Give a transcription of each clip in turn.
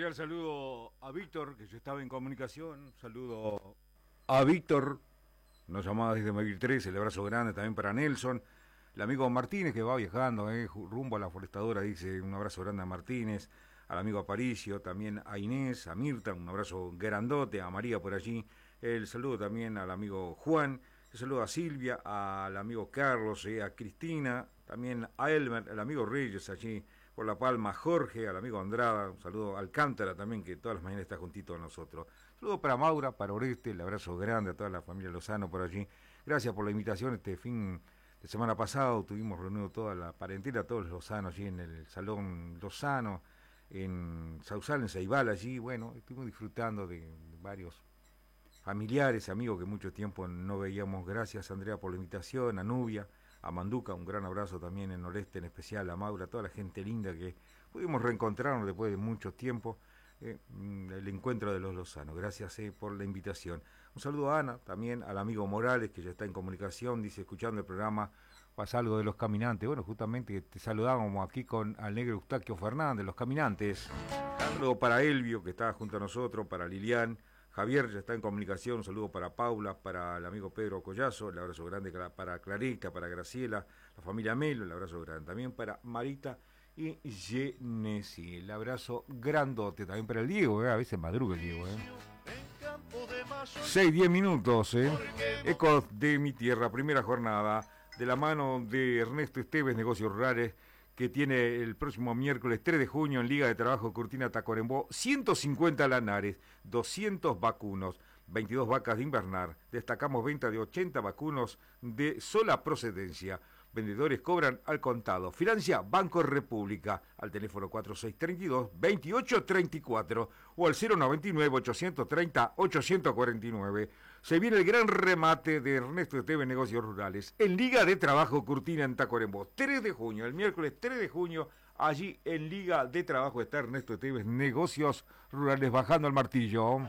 cordial saludo a Víctor, que yo estaba en comunicación. Saludo a Víctor, nos llamaba desde Mavir 13, el abrazo grande también para Nelson. El amigo Martínez que va viajando rumbo a la forestadora, dice un abrazo grande a Martínez. Al amigo Aparicio, también a Inés, a Mirta, un abrazo grandote, a María por allí. El saludo también al amigo Juan, el saludo a Silvia, al amigo Carlos, a Cristina, también a Elmer, el amigo Reyes allí por La Palma, Jorge, al amigo Andrada, un saludo a Alcántara también, que todas las mañanas está juntito a nosotros. Un saludo para Maura, para Oreste, el abrazo grande a toda la familia Lozano por allí. Gracias por la invitación. Este fin de semana pasado tuvimos reunido toda la parentela, todos los Lozanos allí en el Salón Lozano, en Sausal, en Ceibal, allí. Bueno, estuvimos disfrutando de varios familiares, amigos que mucho tiempo no veíamos. Gracias, Andrea, por la invitación, a Nubia, a Manduca, un gran abrazo también en Noreste, en especial a Maura, a toda la gente linda que pudimos reencontrarnos después de mucho tiempo, el encuentro de los Lozanos. Gracias por la invitación. Un saludo a Ana, también al amigo Morales, que ya está en comunicación, dice, escuchando el programa, pasa algo de Los Caminantes. Bueno, justamente te saludábamos aquí con al negro Eustaquio Fernández, Los Caminantes. Un saludo para Elvio, que está junto a nosotros, para Lilian. Javier ya está en comunicación, un saludo para Paula, para el amigo Pedro Collazo, el abrazo grande para Clarita, para Graciela, la familia Melo, el abrazo grande también para Marita y Genesi, el abrazo grandote también para el Diego, a veces madruga el Diego. 6-10 minutos, Ecos de mi tierra, primera jornada, de la mano de Ernesto Esteves, Negocios Rurales, que tiene el próximo miércoles 3 de junio en Liga de Trabajo Cortina Tacuarembó, 150 lanares, 200 vacunos, 22 vacas de invernar. Destacamos venta de 80 vacunos de sola procedencia. Vendedores cobran al contado. Financia Banco República al teléfono 4632-2834 o al 099-830-849. Se viene el gran remate de Ernesto Esteves Negocios Rurales en Liga de Trabajo Curtina en Tacuarembó. 3 de junio, el miércoles 3 de junio, allí en Liga de Trabajo está Ernesto Esteves Negocios Rurales bajando el martillo.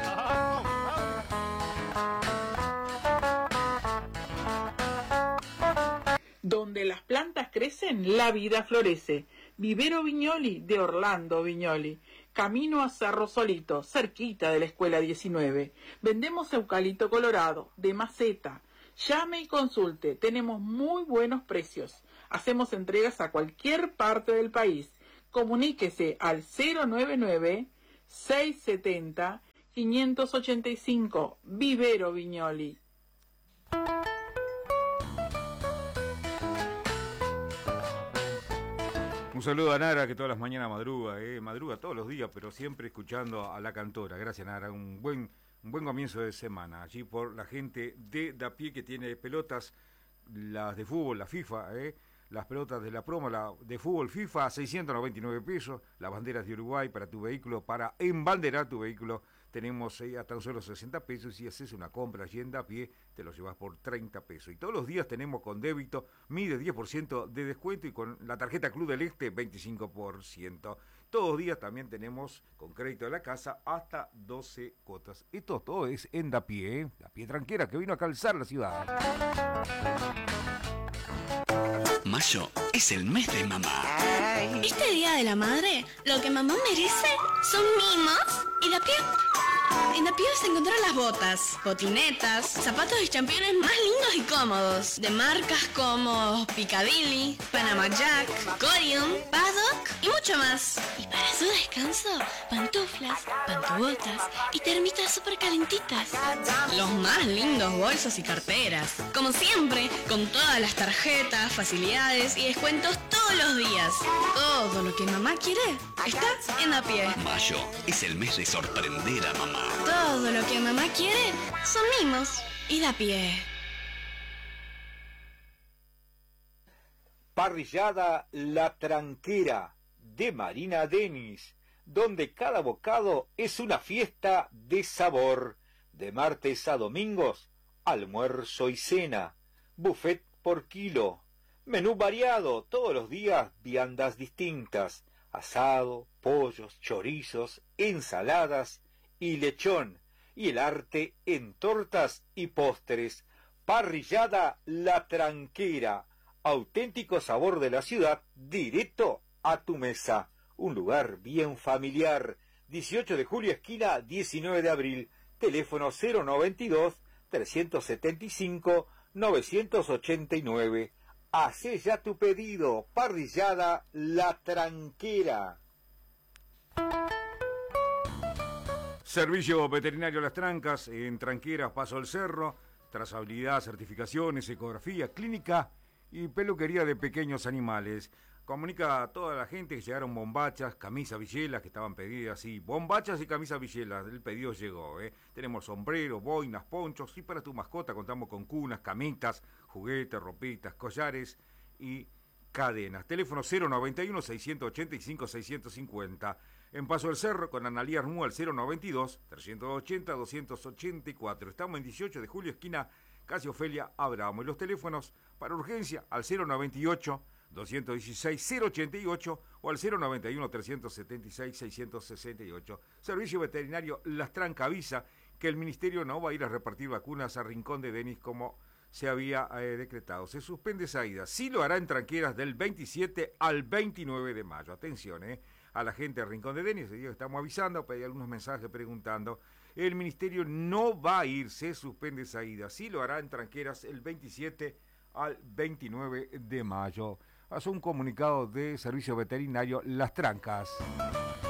Donde las plantas crecen, la vida florece. Vivero Viñoli de Orlando Viñoli. Camino a Cerro Solito, cerquita de la Escuela 19. Vendemos eucalipto colorado, de maceta. Llame y consulte, tenemos muy buenos precios. Hacemos entregas a cualquier parte del país. Comuníquese al 099-670-585. Vivero Viñoli. Un saludo a Nara, que todas las mañanas madruga todos los días, pero siempre escuchando a la cantora. Gracias, Nara, un buen comienzo de semana. Allí por la gente de Dapié, que tiene pelotas, las de fútbol, la FIFA, las pelotas de la promo, la de fútbol FIFA, 699 pesos, las banderas de Uruguay para tu vehículo, para embanderar tu vehículo, tenemos a tan solo 60 pesos, y haces una compra allí en Dapié, te lo llevas por 30 pesos. Y todos los días tenemos con débito, mide 10% de descuento, y con la tarjeta Club del Este, 25%. Todos los días también tenemos con crédito de la casa hasta 12 cuotas. Esto todo es en Dapié, Dapié tranquera, que vino a calzar la ciudad. Mayo es el mes de mamá. Este día de la madre, lo que mamá merece son mimos y Dapié. En Dapié vas a encontrar las botas, botinetas, zapatos y championes más lindos y cómodos, de marcas como Piccadilly, Panama Jack, Corium, Paddock y mucho más. Y para su descanso, pantuflas, pantubotas y termitas súper calentitas. Los más lindos bolsos y carteras. Como siempre, con todas las tarjetas, facilidades y descuentos todos los días. Todo lo que mamá quiere está en Dapié. Mayo es el mes de sorprender a mamá. Todo lo que mamá quiere son mimos y Dapié. Parrillada La Tranquera de Marina Denis, donde cada bocado es una fiesta de sabor. De martes a domingos, almuerzo y cena, buffet por kilo, menú variado, todos los días viandas distintas, asado, pollos, chorizos, ensaladas y lechón, y el arte en tortas y postres. Parrillada La Tranquera, auténtico sabor de la ciudad, directo a tu mesa. Un lugar bien familiar, 18 de julio, esquina 19 de abril, teléfono 092-375-989. Hacé ya tu pedido, parrillada La Tranquera. Servicio Veterinario Las Trancas, en Tranqueras, Paso al Cerro, trazabilidad, certificaciones, ecografía, clínica y peluquería de pequeños animales. Comunica a toda la gente que llegaron bombachas, camisas villelas que estaban pedidas, sí, bombachas y camisas villelas, el pedido llegó, Tenemos sombreros, boinas, ponchos y para tu mascota contamos con cunas, camitas, juguetes, ropitas, collares y cadenas. Teléfono 091-685-650. En Paso del Cerro con Analía Armúa al 092-380-284. Estamos en 18 de julio, esquina Casi Ofelia Abramo. Y los teléfonos para urgencia al 098-216-088 o al 091-376-668. Servicio Veterinario Las Trancas avisa que el Ministerio no va a ir a repartir vacunas a Rincón de Denis como se había decretado. Se suspende esa ida. Sí lo hará en Tranqueras del 27 al 29 de mayo. Atención, a la gente de Rincón de Denis, que estamos avisando, pedí algunos mensajes preguntando. El Ministerio no va a ir, se suspende esa ida. Sí lo hará en Tranqueras el 27 al 29 de mayo. Hace un comunicado de Servicio Veterinario Las Trancas.